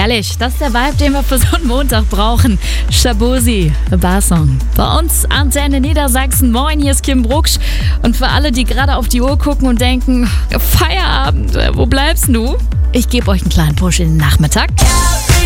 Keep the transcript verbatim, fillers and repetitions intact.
Herrlich, das ist der Vibe, den wir für so einen Montag brauchen. Shabosi, The Bar Song. Bei uns Antenne Niedersachsen. Moin, hier ist Kim Brucksch. Und für alle, die gerade auf die Uhr gucken und denken, Feierabend, wo bleibst du? Ich gebe euch einen kleinen Push in den Nachmittag.